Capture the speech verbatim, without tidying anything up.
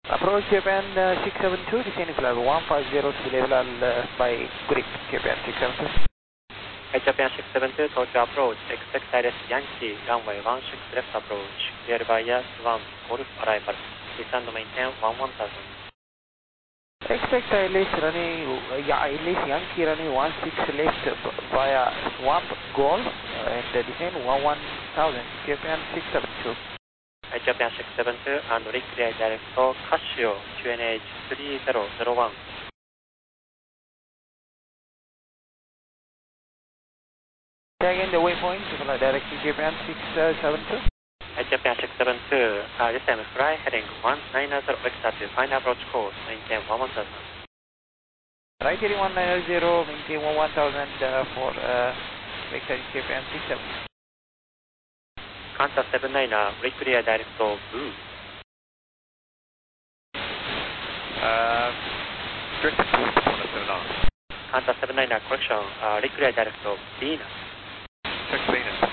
Approach Japan uh, six seven two, descending flag one five zero to level uh, by grip Japan six seven two. Japan six seven two, Tokyo approach, expect direct Yankee, runway one six left approach, clear by Yas one, Golf arrival, descend maintain one one thousand. Expect I L S running, uh, yeah, I L S Yankee running one six left via Swamp Golf uh, and uh, descend one one thousand, Japan six seven two. Japan six seven two and reclear direct Casio Q N H three zero zero one. Again the waypoint, direct to Japan six seven two. Japan six seven two, uh, this time fly heading one nine zero exactly, final approach course, maintain one one thousand. Right heading one nine zero, maintain one one thousand uh, for uh, vector Japan six seven. Qantas seven nine, uh, reclear direct to Blue. Uh, direct to Qantas seven nine. Qantas seven nine, uh, correction, uh, reclear direct to Venus. Check Venus.